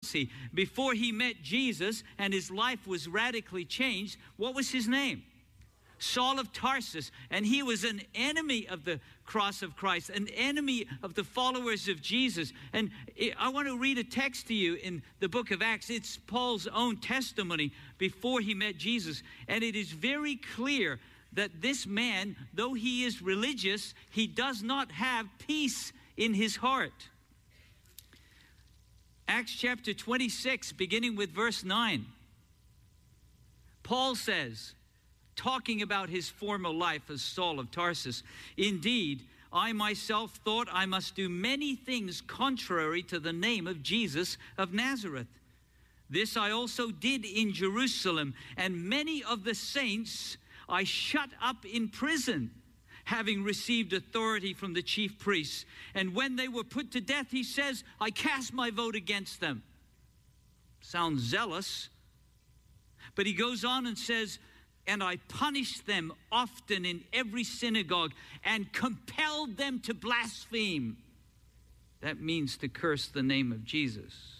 he? Before he met Jesus and his life was radically changed, what was his name? Saul of Tarsus. And he was an enemy of the cross of Christ, an enemy of the followers of Jesus. And I want to read a text to you in the book of Acts. It's Paul's own testimony before he met Jesus. And it is very clear that this man, though he is religious, he does not have peace in his heart. Acts chapter 26, beginning with verse 9. Paul says, talking about his former life as Saul of Tarsus, "Indeed, I myself thought I must do many things contrary to the name of Jesus of Nazareth. This I also did in Jerusalem, and many of the saints I shut up in prison, having received authority from the chief priests. And when they were put to death," he says, "I cast my vote against them." Sounds zealous. But he goes on and says, "And I punished them often in every synagogue and compelled them to blaspheme." That means to curse the name of Jesus.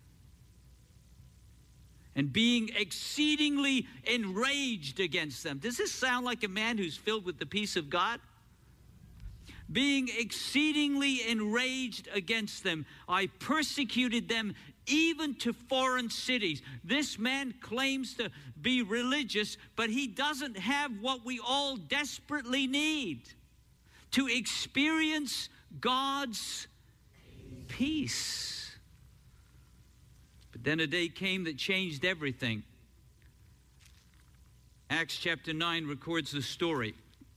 "And being exceedingly enraged against them." Does this sound like a man who's filled with the peace of God? "Being exceedingly enraged against them, I persecuted them even to foreign cities." This man claims to be religious, but he doesn't have what we all desperately need: to experience God's peace. But then a day came that changed everything. Acts chapter 9 records the story.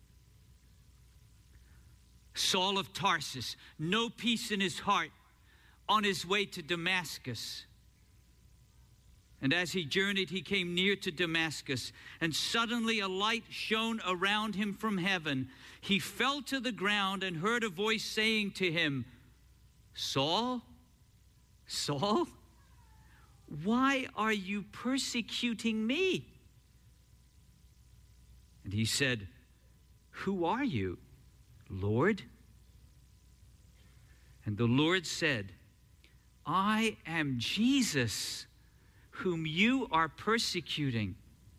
Saul of Tarsus, no peace in his heart, on his way to Damascus. And as he journeyed, he came near to Damascus, and suddenly a light shone around him from heaven. He fell to the ground and heard a voice saying to him, "Saul, Saul, why are you persecuting me?" And he said, "Who are you, Lord?" And the Lord said, "I am Jesus, whom you are persecuting.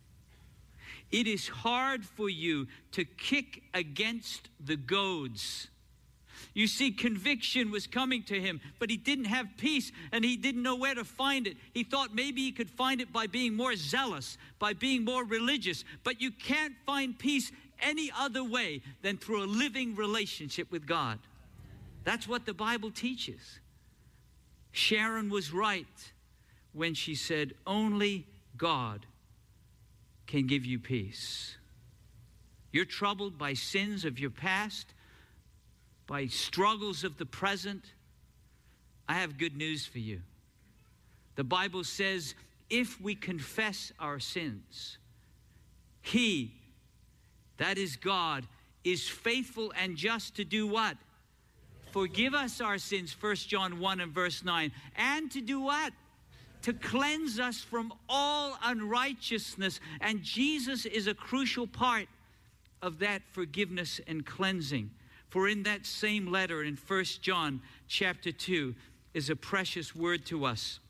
It is hard for you to kick against the goads." You see, conviction was coming to him, but he didn't have peace, and he didn't know where to find it. He thought maybe he could find it by being more zealous, by being more religious. But you can't find peace any other way than through a living relationship with God. That's what the Bible teaches. Sharon was right when she said, only God can give you peace. You're troubled by sins of your past, by struggles of the present. I have good news for you. The Bible says, if we confess our sins, He, that is God, is faithful and just to do what? Forgive us our sins, 1 John 1 and verse 9. And to do what? To cleanse us from all unrighteousness. And Jesus is a crucial part of that forgiveness and cleansing. For in that same letter in 1 John chapter 2 is a precious word to us.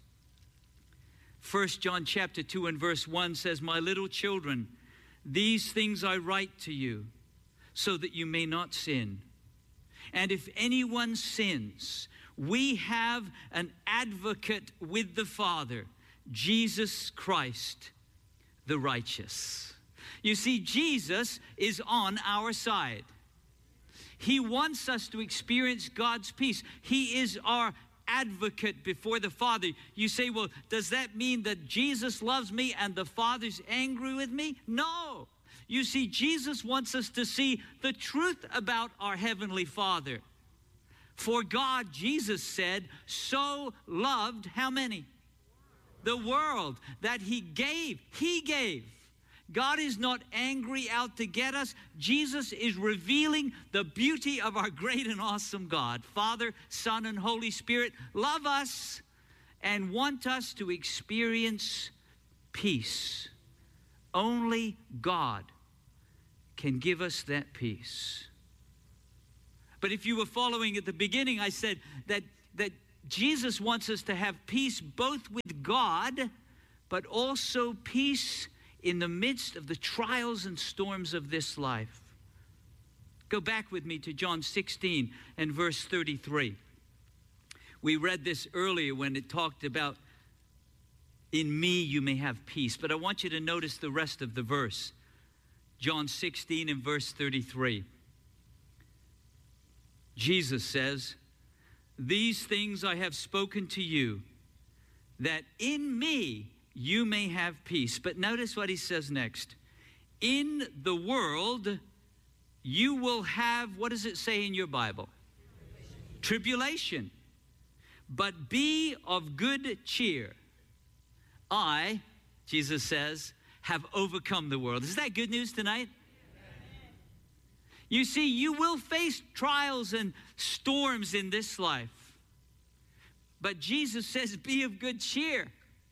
1 John chapter 2 and verse 1 says, "My little children, these things I write to you, so that you may not sin. And if anyone sins, we have an advocate with the Father, Jesus Christ, the righteous." You see, Jesus is on our side. He wants us to experience God's peace. He is our advocate before the Father. You say, well, does that mean that Jesus loves me and the Father's angry with me? No. You see, Jesus wants us to see the truth about our Heavenly Father. For God, Jesus said, so loved how many? The world, that He gave. He gave. God is not angry out to get us. Jesus is revealing the beauty of our great and awesome God. Father, Son, and Holy Spirit love us and want us to experience peace. Only God can give us that peace. But if you were following at the beginning, I said that Jesus wants us to have peace both with God, but also peace in the midst of the trials and storms of this life. Go back with me to John 16 and verse 33. We read this earlier when it talked about, in me you may have peace. But I want you to notice the rest of the verse. John 16 and verse 33. Jesus says, these things I have spoken to you, that in me you may have peace. But notice what he says next. In the world you will have, what does it say in your Bible? Tribulation. But be of good cheer. I, Jesus says, have overcome the world. Is that good news tonight? You see, you will face trials and storms in this life. But Jesus says, be of good cheer.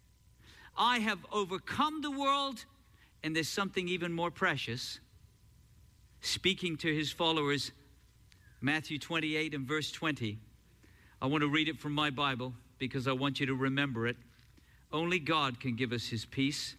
I have overcome the world, and there's something even more precious. Speaking to his followers, Matthew 28 and verse 20. I want to read it from my Bible because I want you to remember it. Only God can give us his peace.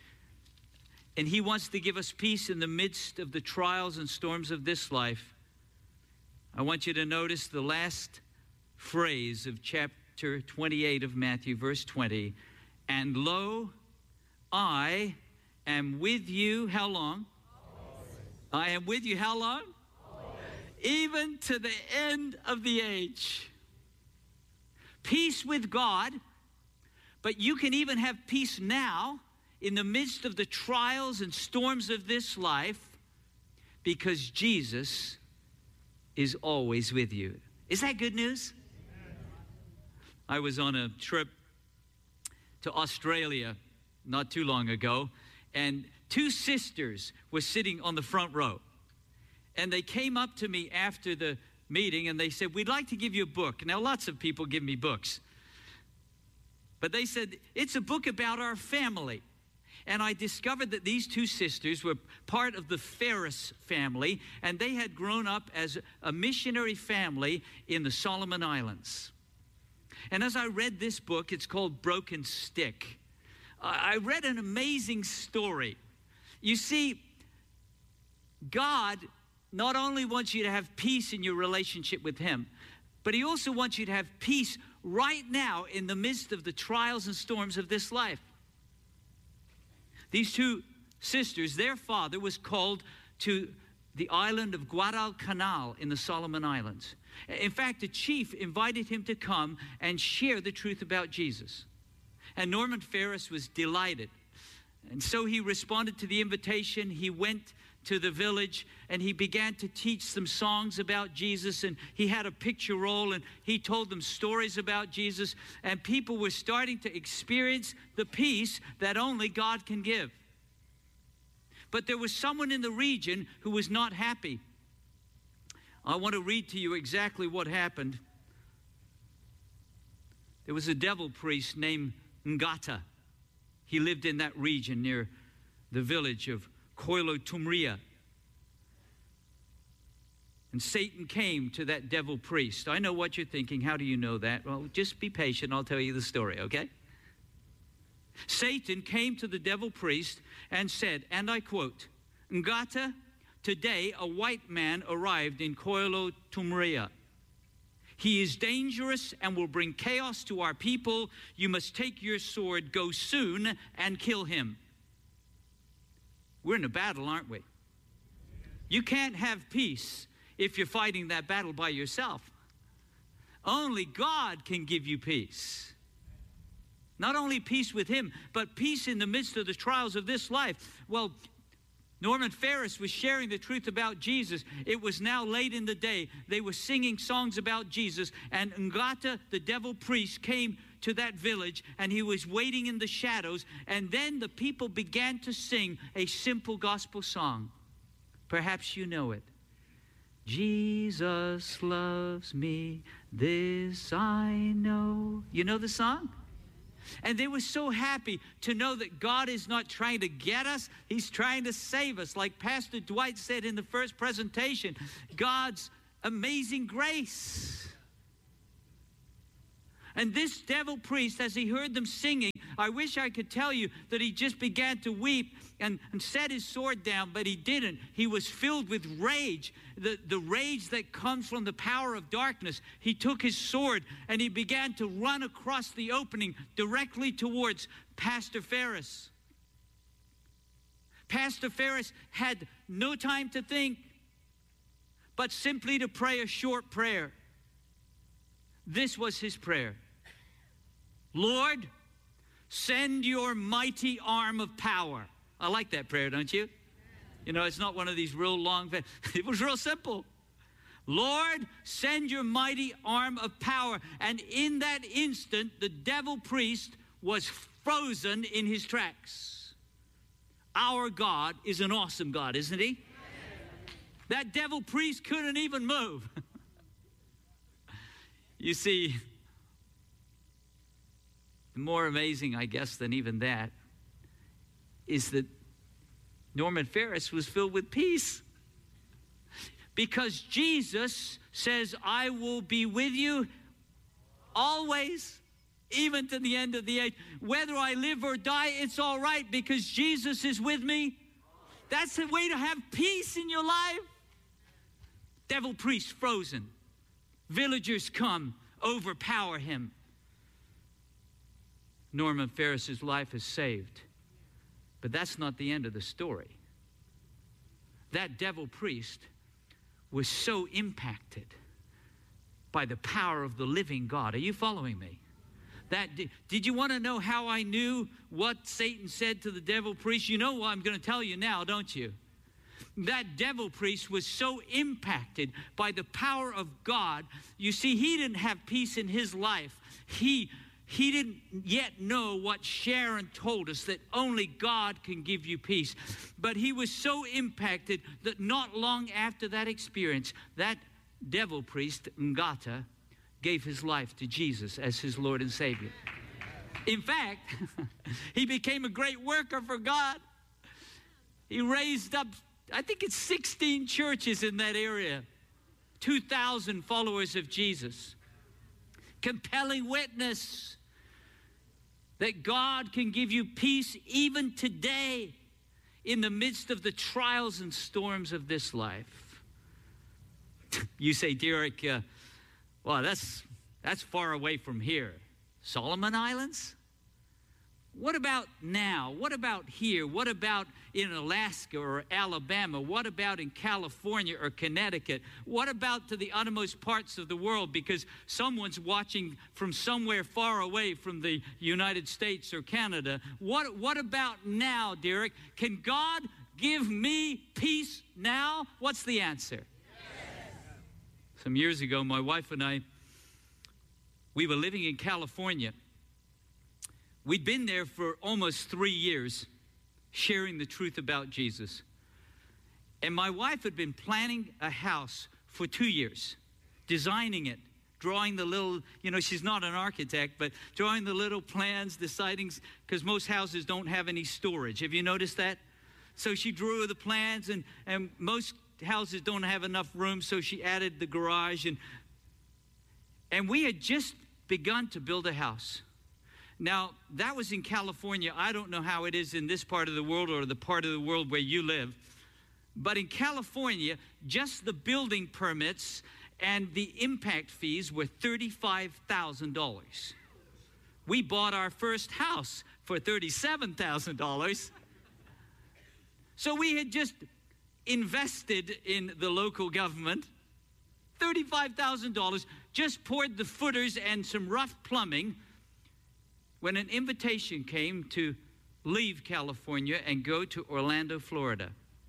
And he wants to give us peace in the midst of the trials and storms of this life. I want you to notice the last phrase of chapter 28 of Matthew, verse 20. And lo, I am with you, how long? Always. I am with you, how long? Always. Even to the end of the age. Peace with God, but you can even have peace now in the midst of the trials and storms of this life, because Jesus is always with you. Is that good news? I was on a trip to Australia not too long ago, and two sisters were sitting on the front row. And they came up to me after the meeting and they said, we'd like to give you a book. Now, lots of people give me books. But they said, it's a book about our family. And I discovered that these two sisters were part of the Ferris family, and they had grown up as a missionary family in the Solomon Islands. And as I read this book, it's called Broken Stick, I read an amazing story. You see, God not only wants you to have peace in your relationship with him, but he also wants you to have peace right now in the midst of the trials and storms of this life. These two sisters, their father was called to the island of Guadalcanal in the Solomon Islands. In fact, the chief invited him to come and share the truth about Jesus. And Norman Ferris was delighted. And so he responded to the invitation. He went to the village and he began to teach some songs about Jesus, and he had a picture roll and he told them stories about Jesus, and people were starting to experience the peace that only God can give. But there was someone in the region who was not happy. I want to read to you exactly what happened. There was a devil priest named Ngata. He lived in that region near the village of Koilo Tumria. And Satan came to that devil priest. I know what you're thinking. How do you know that? Well, just be patient. I'll tell you the story, okay? Satan came to the devil priest and said, and I quote, Ngata, today a white man arrived in Koilo Tumria. He is dangerous and will bring chaos to our people. You must take your sword, go soon, and kill him. We're in a battle, aren't we? You can't have peace if you're fighting that battle by yourself. Only God can give you peace. Not only peace with him, but peace in the midst of the trials of this life. Well, Norman Ferris was sharing the truth about Jesus. It was now late in the day. They were singing songs about Jesus, and Ngata, the devil priest, came to that village, and he was waiting in the shadows, and then the people began to sing a simple gospel song. Perhaps you know it. Jesus loves me, this I know. You know the song? And they were so happy to know that God is not trying to get us, he's trying to save us. Like Pastor Dwight said in the first presentation, God's amazing grace. And this devil priest, as he heard them singing, I wish I could tell you that he just began to weep and set his sword down, but he didn't. He was filled with rage, the rage that comes from the power of darkness. He took his sword and he began to run across the opening directly towards Pastor Ferris. Pastor Ferris had no time to think, but simply to pray a short prayer. This was his prayer. Lord, send your mighty arm of power. I like that prayer, don't you? You know, it's not one of these real long, it was real simple. Lord, send your mighty arm of power. And in that instant, the devil priest was frozen in his tracks. Our God is an awesome God, isn't he? That devil priest couldn't even move. You see, more amazing, I guess, than even that is that Norman Ferris was filled with peace. Because Jesus says, I will be with you always, even to the end of the age. Whether I live or die, it's all right because Jesus is with me. That's the way to have peace in your life. Devil priest frozen. Villagers come, overpower him. Norman Ferris's life is saved. But that's not the end of the story. That devil priest was so impacted by the power of the living God. Are you following me? Did you want to know how I knew what Satan said to the devil priest? You know what I'm going to tell you now, don't you? That devil priest was so impacted by the power of God. You see, he didn't have peace in his life. He didn't yet know what Sharon told us, that only God can give you peace. But he was so impacted that not long after that experience, that devil priest, Ngata, gave his life to Jesus as his Lord and Savior. In fact, he became a great worker for God. He raised up, I think it's 16 churches in that area, 2,000 followers of Jesus. Compelling witness that God can give you peace even today in the midst of the trials and storms of this life. You say, Derek, well, that's far away from here. Solomon Islands? What about now? What about here? What about in Alaska or Alabama? What about in California or Connecticut? What about to the uttermost parts of the world? Because someone's watching from somewhere far away from the United States or Canada. What about now, Derek? Can God give me peace now? What's the answer? Yes. Some years ago, my wife and I, we were living in California. We'd been there for almost 3 years, sharing the truth about Jesus. And my wife had been planning a house for 2 years, designing it, drawing the little, she's not an architect, but drawing the little plans, deciding, because most houses don't have any storage. Have you noticed that? So she drew the plans, and most houses don't have enough room, so she added the garage. And we had just begun to build a house. Now, that was in California. I don't know how it is in this part of the world or the part of the world where you live. But in California, just the building permits and the impact fees were $35,000. We bought our first house for $37,000. So we had just invested in the local government, $35,000, just poured the footers and some rough plumbing, when an invitation came to leave California and go to Orlando, Florida.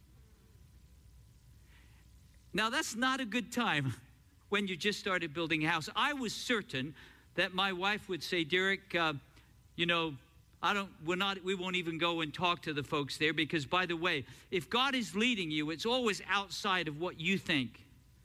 Now, that's not a good time when you just started building a house. I was certain that my wife would say, Derek, we won't even go and talk to the folks there because, by the way, if God is leading you, it's always outside of what you think.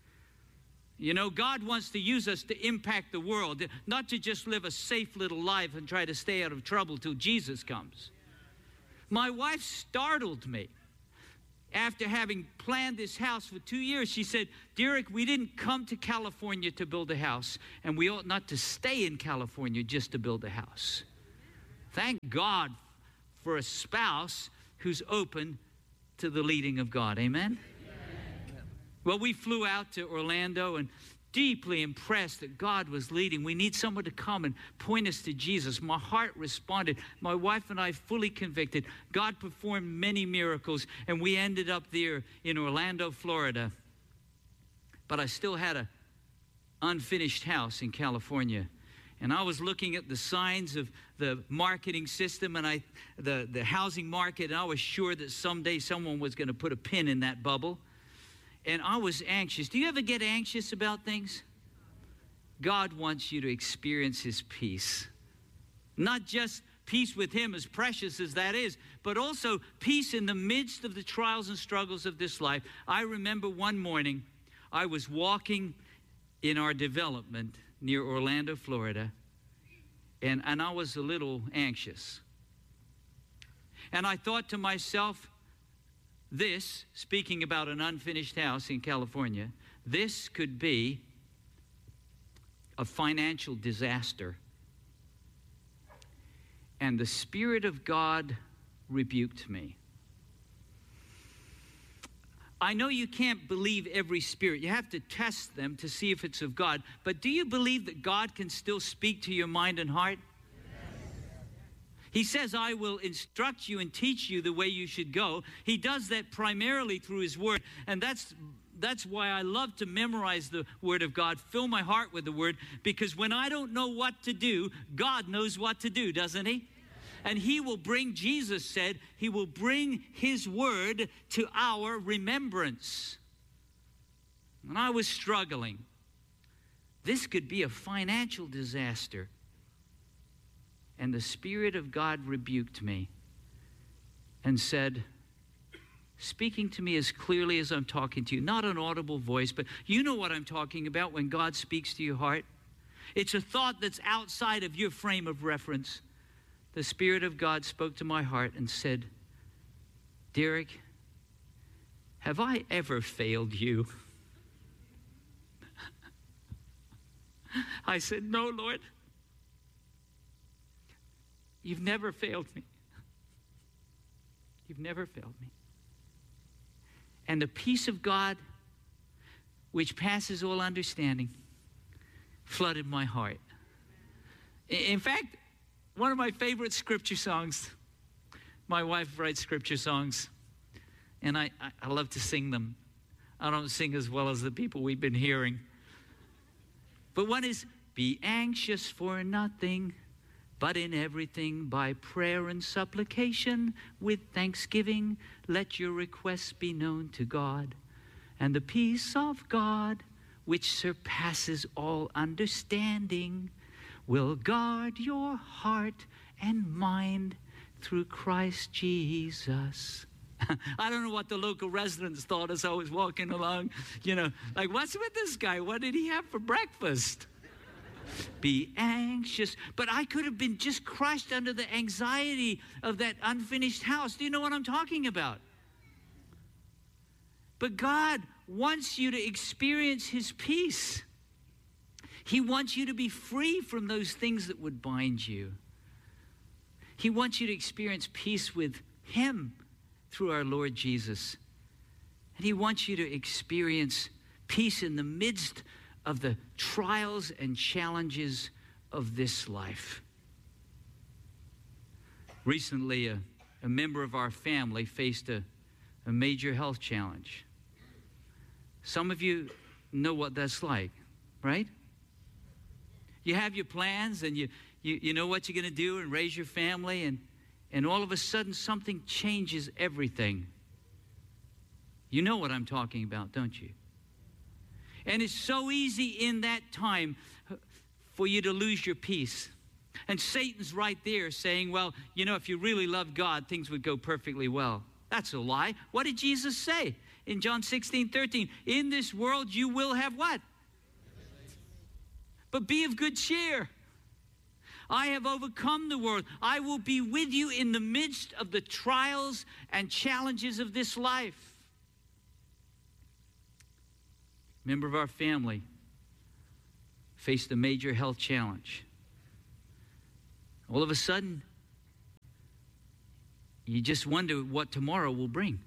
God wants to use us to impact the world, not to just live a safe little life and try to stay out of trouble till Jesus comes. My wife startled me after having planned this house for 2 years, she said, Derek, we didn't come to California to build a house, and we ought not to stay in California just to build a house. Thank God for a spouse who's open to the leading of God. Amen? Well, we flew out to Orlando and deeply impressed that God was leading. We need someone to come and point us to Jesus. My heart responded. My wife and I fully convicted. God performed many miracles, and we ended up there in Orlando, Florida. But I still had an unfinished house in California. And I was looking at the signs of the marketing system and the housing market, and I was sure that someday someone was going to put a pin in that bubble. And I was anxious. Do you ever get anxious about things? God wants you to experience his peace. Not just peace with him, as precious as that is, but also peace in the midst of the trials and struggles of this life. I remember one morning, I was walking in our development near Orlando, Florida, and I was a little anxious. And I thought to myself, this, speaking about an unfinished house in California, this could be a financial disaster. And the Spirit of God rebuked me. I know you can't believe every spirit. You have to test them to see if it's of God. But do you believe that God can still speak to your mind and heart? He says, I will instruct you and teach you the way you should go. He does that primarily through his word. And that's why I love to memorize the word of God, fill my heart with the word, because when I don't know what to do, God knows what to do, doesn't he? And he will bring, Jesus said, he will bring his word to our remembrance. And I was struggling. This could be a financial disaster. And the Spirit of God rebuked me and said, speaking to me as clearly as I'm talking to you, not an audible voice, but you know what I'm talking about when God speaks to your heart. It's a thought that's outside of your frame of reference. The Spirit of God spoke to my heart and said, Derek, have I ever failed you? I said, no, Lord. You've never failed me. You've never failed me. And the peace of God, which passes all understanding, flooded my heart. In fact, one of my favorite scripture songs, my wife writes scripture songs, and I love to sing them. I don't sing as well as the people we've been hearing. But one is, be anxious for nothing, but in everything by prayer and supplication with thanksgiving, let your requests be known to God. And the peace of God, which surpasses all understanding, will guard your heart and mind through Christ Jesus. I don't know what the local residents thought as I was walking along. You know, like, what's with this guy? What did he have for breakfast? Be anxious. But I could have been just crushed under the anxiety of that unfinished house. Do you know what I'm talking about? But God wants you to experience his peace. He wants you to be free from those things that would bind you. He wants you to experience peace with him through our Lord Jesus. And he wants you to experience peace in the midst of the trials and challenges of this life. Recently, a member of our family faced a major health challenge. Some of you know what that's like, right? You have your plans and you know what you're going to do and raise your family, and all of a sudden something changes everything. You know what I'm talking about, don't you? And it's so easy in that time for you to lose your peace. And Satan's right there saying, well, you know, if you really love God, things would go perfectly well. That's a lie. What did Jesus say in John 16:13? In this world you will have what? But be of good cheer. I have overcome the world. I will be with you in the midst of the trials and challenges of this life. member of our family, faced a major health challenge. All of a sudden, you just wonder what tomorrow will bring.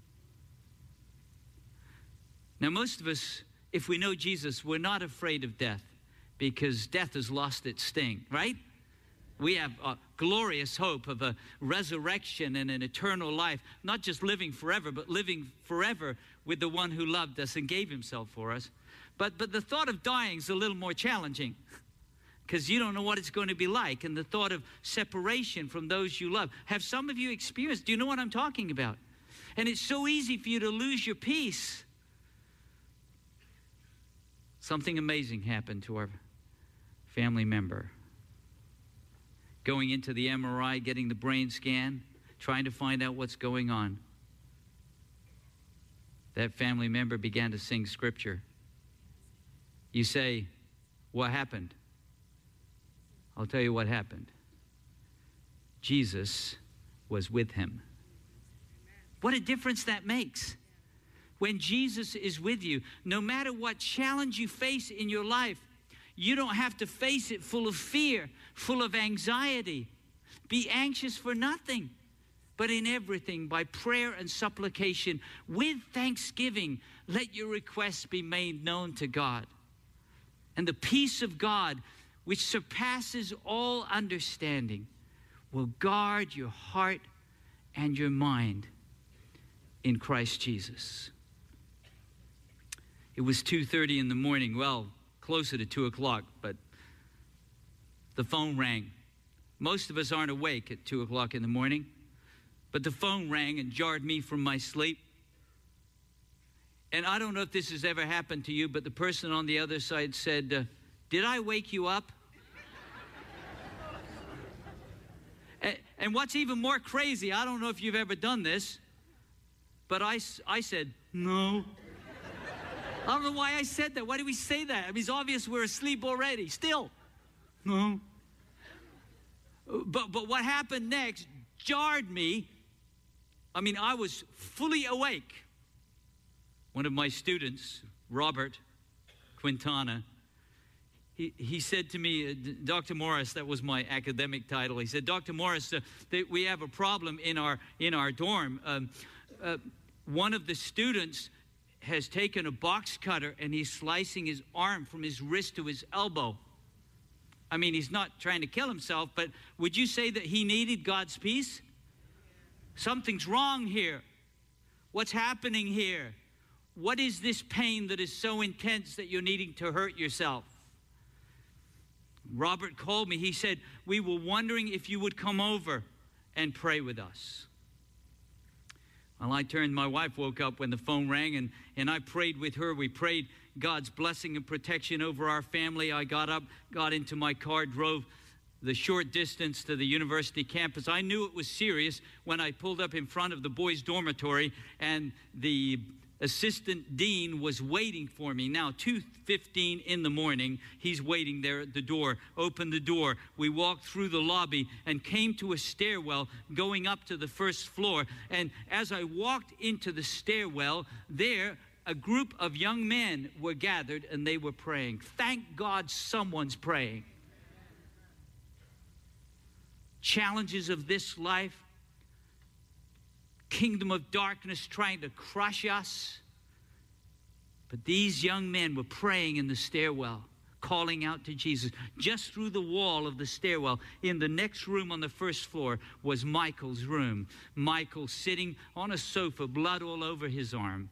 Now, most of us, if we know Jesus, we're not afraid of death because death has lost its sting, right? We have a glorious hope of a resurrection and an eternal life, not just living forever, but living forever with the one who loved us and gave himself for us. But the thought of dying is a little more challenging because you don't know what it's going to be like, and the thought of separation from those you love. Have some of you experienced? Do you know what I'm talking about? And it's so easy for you to lose your peace. Something amazing happened to our family member. Going into the MRI, getting the brain scan, trying to find out what's going on. That family member began to sing scripture. You say, what happened? I'll tell you what happened. Jesus was with him. What a difference that makes. When Jesus is with you, no matter what challenge you face in your life, you don't have to face it full of fear, full of anxiety. Be anxious for nothing, but in everything, by prayer and supplication, with thanksgiving, let your requests be made known to God. And the peace of God, which surpasses all understanding, will guard your heart and your mind in Christ Jesus. It was 2:30 in the morning, well, closer to 2 o'clock, but the phone rang. Most of us aren't awake at 2 o'clock in the morning, but the phone rang and jarred me from my sleep. And I don't know if this has ever happened to you, but the person on the other side said, did I wake you up? And what's even more crazy, I don't know if you've ever done this, but I said, no. I don't know why I said that. Why did we say that? I mean, it's obvious we're asleep already. Still. No. But what happened next jarred me. I mean, I was fully awake. One of my students, Robert Quintana, he said to me, Dr. Morris, that was my academic title. He said, Dr. Morris, we have a problem in our dorm. One of the students has taken a box cutter and he's slicing his arm from his wrist to his elbow. I mean, he's not trying to kill himself, but would you say that he needed God's peace? Something's wrong here. What's happening here? What is this pain that is so intense that you're needing to hurt yourself? Robert called me. He said, we were wondering if you would come over and pray with us. Well, my wife woke up when the phone rang, and I prayed with her. We prayed God's blessing and protection over our family. I got up, got into my car, drove the short distance to the university campus. I knew it was serious when I pulled up in front of the boys' dormitory, and the assistant dean was waiting for me. Now, 2:15 in the morning, he's waiting there at the door. Opened the door. We walked through the lobby and came to a stairwell going up to the first floor. And as I walked into the stairwell, there a group of young men were gathered and they were praying. Thank God someone's praying. Challenges of this life, kingdom of darkness trying to crush us. But these young men were praying in the stairwell, calling out to Jesus. Just through the wall of the stairwell, in the next room on the first floor, was Michael's room. Michael sitting on a sofa, blood all over his arm.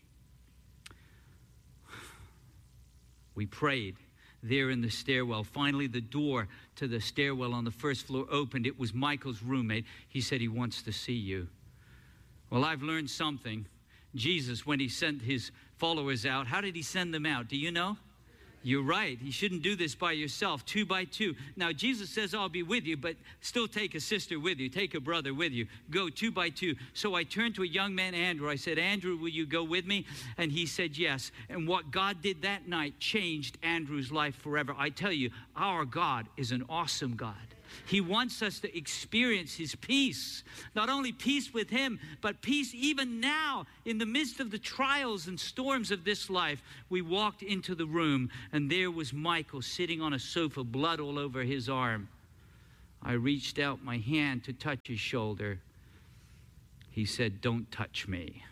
We prayed there in the stairwell. Finally, the door to the stairwell on the first floor opened. It was Michael's roommate. He said he wants to see you. Well, I've learned something. Jesus, when he sent his followers out, how did he send them out? Do you know? You're right. You shouldn't do this by yourself, 2 by 2. Now, Jesus says, I'll be with you, but still take a sister with you. Take a brother with you. Go 2 by 2. So I turned to a young man, Andrew. I said, Andrew, will you go with me? And he said, yes. And what God did that night changed Andrew's life forever. I tell you, our God is an awesome God. He wants us to experience his peace. Not only peace with him, but peace even now in the midst of the trials and storms of this life. We walked into the room, and there was Michael sitting on a sofa, blood all over his arm. I reached out my hand to touch his shoulder. He said, "Don't touch me."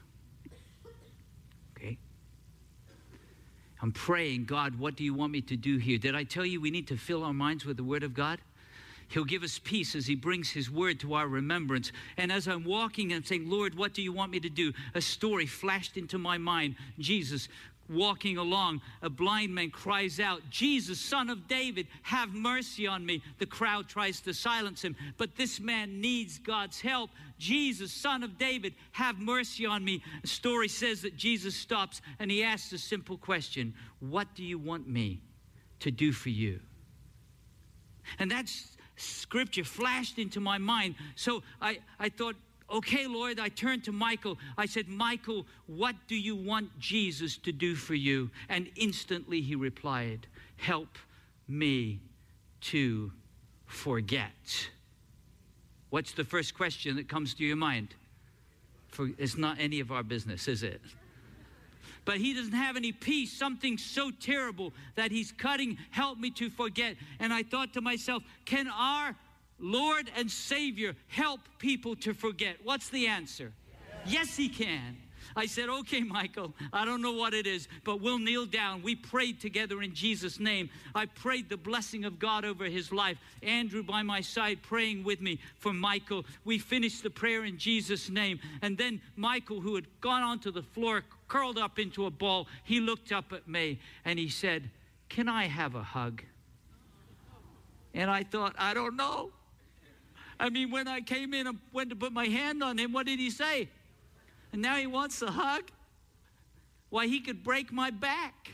Okay? I'm praying, "God, what do you want me to do here?" Did I tell you we need to fill our minds with the Word of God? He'll give us peace as he brings his word to our remembrance. And as I'm walking and saying, "Lord, what do you want me to do?" a story flashed into my mind. Jesus walking along, a blind man cries out, "Jesus, Son of David, have mercy on me." The crowd tries to silence him, but this man needs God's help. "Jesus, Son of David, have mercy on me." The story says that Jesus stops and he asks a simple question: "What do you want me to do for you?" And that's scripture flashed into my mind. So I thought, "Okay, Lord," I turned to Michael. I said, "Michael, what do you want Jesus to do for you?" And instantly he replied, "Help me to forget." What's the first question that comes to your mind? It's not any of our business, is it? But he doesn't have any peace, something so terrible that he's cutting, "Help me to forget." And I thought to myself, can our Lord and Savior help people to forget? What's the answer? Yes, he can. I said, "Okay, Michael, I don't know what it is, but we'll kneel down." We prayed together in Jesus' name. I prayed the blessing of God over his life. Andrew by my side praying with me for Michael. We finished the prayer in Jesus' name. And then Michael, who had gone onto the floor, curled up into a ball, he looked up at me and he said, "Can I have a hug?" And I thought, I don't know. I mean, when I came in and went to put my hand on him, what did he say? And now he wants a hug? Why, he could break my back.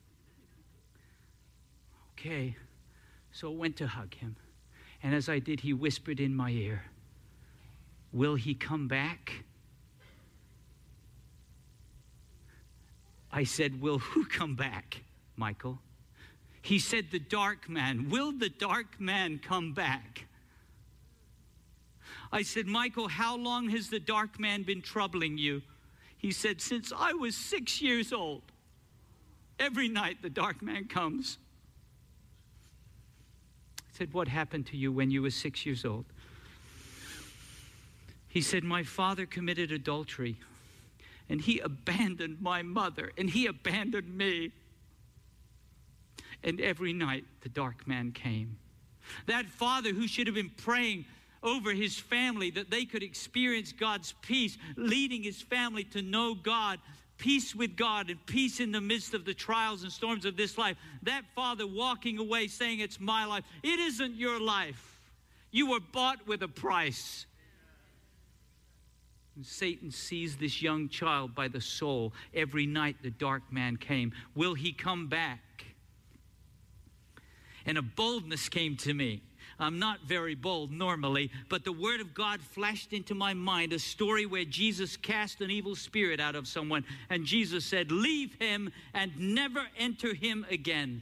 Okay, so I went to hug him. And as I did, he whispered in my ear, "Will he come back?" I said, "Will who come back, Michael?" He said, "The dark man. Will the dark man come back?" I said, "Michael, how long has the dark man been troubling you?" He said, "Since I was 6 years old. Every night the dark man comes." I said, "What happened to you when you were 6 years old?" He said, "My father committed adultery, and he abandoned my mother, and he abandoned me. And every night the dark man came." That father who should have been praying over his family that they could experience God's peace, leading his family to know God, peace with God and peace in the midst of the trials and storms of this life. That father walking away saying, "It's my life." It isn't your life. You were bought with a price. And Satan seized this young child by the soul. Every night the dark man came. Will he come back? And a boldness came to me. I'm not very bold normally, but the word of God flashed into my mind, a story where Jesus cast an evil spirit out of someone, and Jesus said, "Leave him and never enter him again."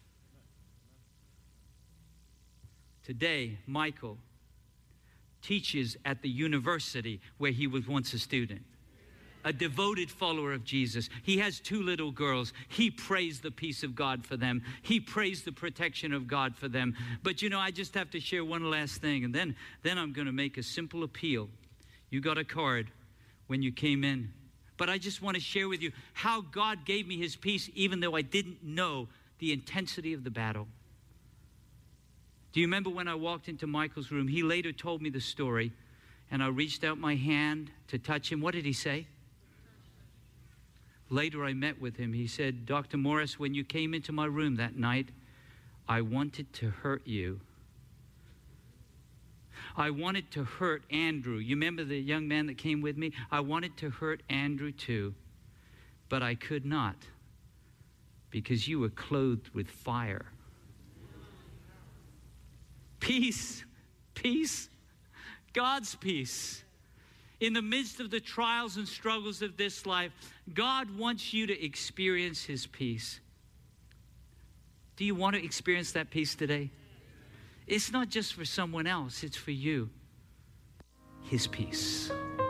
Today, Michael teaches at the university where he was once a student. A devoted follower of Jesus. He has 2 little girls. He prays the peace of God for them. He prays the protection of God for them. But you know, I just have to share one last thing, and then I'm going to make a simple appeal. You got a card when you came in. But I just want to share with you how God gave me his peace even though I didn't know the intensity of the battle. Do you remember when I walked into Michael's room? He later told me the story, and I reached out my hand to touch him. What did he say? Later I met with him. He said, "Dr. Morris, when you came into my room that night, I wanted to hurt you. I wanted to hurt Andrew." You remember the young man that came with me? I wanted to hurt Andrew too, but I could not because you were clothed with fire. Peace, peace, God's peace. In the midst of the trials and struggles of this life, God wants you to experience his peace. Do you want to experience that peace today? It's not just for someone else, it's for you. His peace.